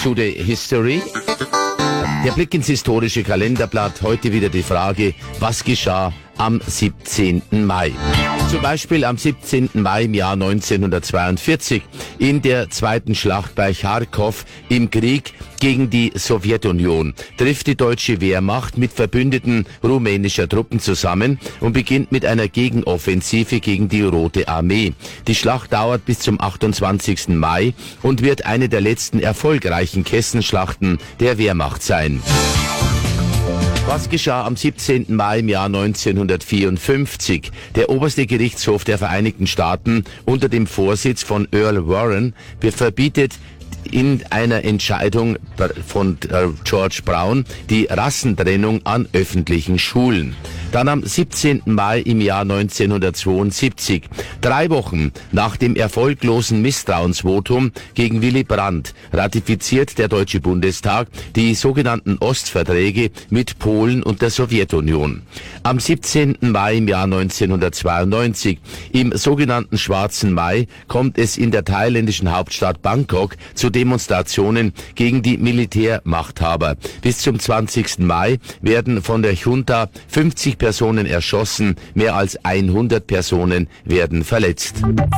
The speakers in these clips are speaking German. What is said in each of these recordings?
Today History. Der Blick ins historische Kalenderblatt. Heute wieder die Frage, was geschah am 17. Mai? Zum Beispiel am 17. Mai im Jahr 1942 in der zweiten Schlacht bei Charkow im Krieg gegen die Sowjetunion trifft die deutsche Wehrmacht mit verbündeten rumänischer Truppen zusammen und beginnt mit einer Gegenoffensive gegen die Rote Armee. Die Schlacht dauert bis zum 28. Mai und wird eine der letzten erfolgreichen Kesselschlachten der Wehrmacht sein. Was geschah am 17. Mai im Jahr 1954? Der oberste Gerichtshof der Vereinigten Staaten unter dem Vorsitz von Earl Warren verbietet in einer Entscheidung von George Brown die Rassentrennung an öffentlichen Schulen. Dann am 17. Mai im Jahr 1972, 3 Wochen nach dem erfolglosen Misstrauensvotum gegen Willy Brandt, ratifiziert der Deutsche Bundestag die sogenannten Ostverträge mit Polen und der Sowjetunion. Am 17. Mai im Jahr 1992, im sogenannten Schwarzen Mai, kommt es in der thailändischen Hauptstadt Bangkok zu Demonstrationen gegen die Militärmachthaber. Bis zum 20. Mai werden von der Junta 50 Personen erschossen, mehr als 100 Personen werden verletzt.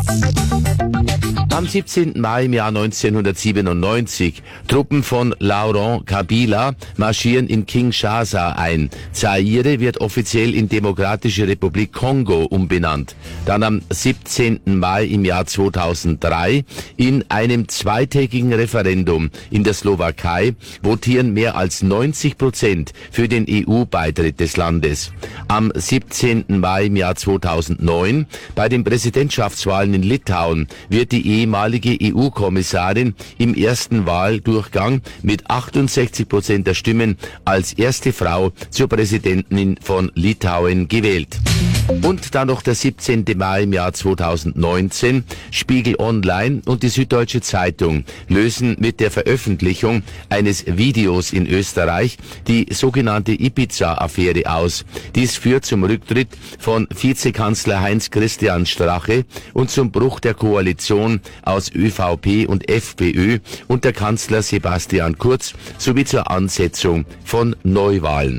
Am 17. Mai im Jahr 1997, Truppen von Laurent Kabila marschieren in Kinshasa ein. Zaire wird offiziell in Demokratische Republik Kongo umbenannt. Dann am 17. Mai im Jahr 2003, in einem zweitägigen Referendum in der Slowakei, votieren mehr als 90% für den EU-Beitritt des Landes. Am 17. Mai im Jahr 2009, bei den Präsidentschaftswahlen in Litauen, wird die ehemalige EU-Kommissarin im ersten Wahldurchgang mit 68% der Stimmen als erste Frau zur Präsidentin von Litauen gewählt. Und dann noch der 17. Mai im Jahr 2019. Spiegel Online und die Süddeutsche Zeitung lösen mit der Veröffentlichung eines Videos in Österreich die sogenannte Ibiza-Affäre aus. Dies führt zum Rücktritt von Vizekanzler Heinz-Christian Strache und zum Bruch der Koalition aus ÖVP und FPÖ unter Kanzler Sebastian Kurz sowie zur Ansetzung von Neuwahlen.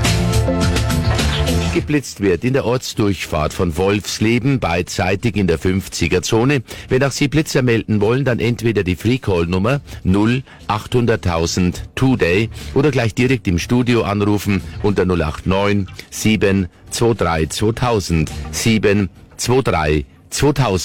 Geblitzt wird in der Ortsdurchfahrt von Wolfsleben beidseitig in der 50er-Zone. Wenn auch Sie Blitzer melden wollen, dann entweder die Freecall-Nummer 0800.000 Today oder gleich direkt im Studio anrufen unter 089 723 2000 723 2000.